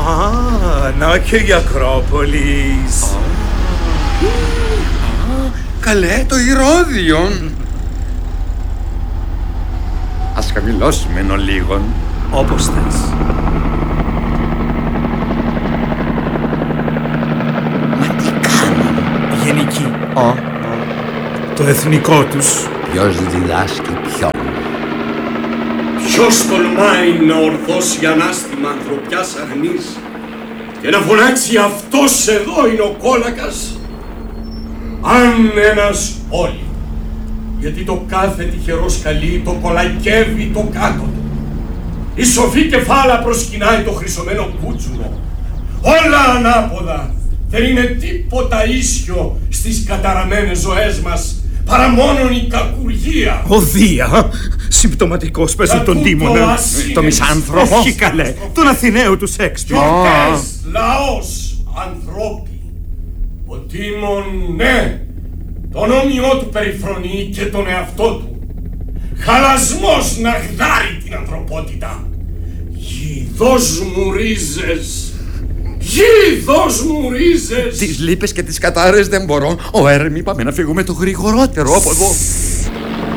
Να και η Ακρόπολης. Καλέ, το Ηρώδιον. Ας χαμηλώσουμε ενώ λίγον. Όπως θες. Μα τι κάνουν? Γενική. Το εθνικό τους. Ποιος διδάσκει ποιον? Ποιος τολμάει να ορθώσει ανάστημα ανθρωπιάς αγνής και να φωνάξει αυτός εδώ είναι ο κόλακας? Αν ένας όλοι, γιατί το κάθε τυχερό σκαλί το κολακεύει το κάτω του. Η σοφή κεφάλα προσκυνάει το χρυσωμένο κούτσουρο. Όλα ανάποδα. Δεν είναι τίποτα ίσιο στις καταραμένες ζωές μας παρά μόνον η κακουργία. Ο Δία, συμπτωματικός πες τον Τίμωνα. Το μισάνθρωπο. Όχι καλέ, τον Αθηναίο του Σέξπιρ. Γιορτές, λαός, ανθρώποι. Ο Τίμων, ναι, τον όμοιό του περιφρονεί και τον εαυτό του. Χαλασμός να γδάρει την ανθρωπότητα. Γη, δώσ' μου ρίζες. Γη, δώσ' μου ρίζες. Τις λύπες και τις κατάρες δεν μπορώ. Ο Έρμη, πάμε να φύγουμε το γρηγορότερο από εδώ.